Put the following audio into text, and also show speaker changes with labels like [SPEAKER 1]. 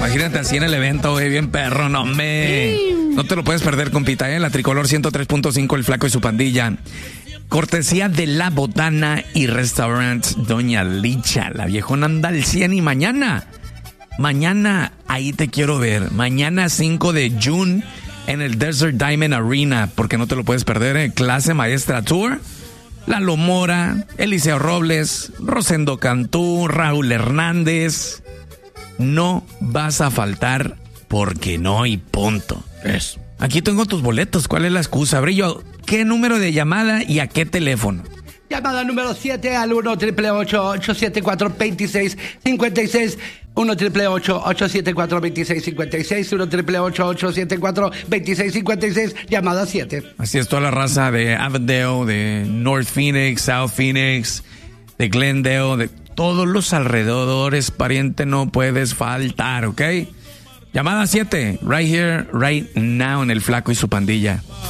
[SPEAKER 1] Imagínate así en el evento, güey, bien perro, no me. No te lo puedes perder, compita, La Tricolor 103.5, El Flaco y su pandilla. Cortesía de La Botana y Restaurant Doña Licha. La viejona anda al 100 y mañana, ahí te quiero ver. Mañana 5 de junio en el Desert Diamond Arena, porque no te lo puedes perder, Clase Maestra Tour. Lalo Mora, Eliseo Robles, Rosendo Cantú, Raúl Hernández. No vas a faltar porque no y punto. Eso. Aquí tengo tus boletos. ¿Cuál es la excusa, Brillo? ¿Qué número de llamada y a qué teléfono?
[SPEAKER 2] Llamada número 7 al 1-888-874-2656. 1-888-874-2656. 1-888-874-2656. Llamada 7.
[SPEAKER 1] Así es, toda la raza de Avondale, de North Phoenix, South Phoenix, de Glendale, de todos los alrededores, pariente, no puedes faltar, ¿ok? Llamada 7, right here, right now, en El Flaco y su pandilla.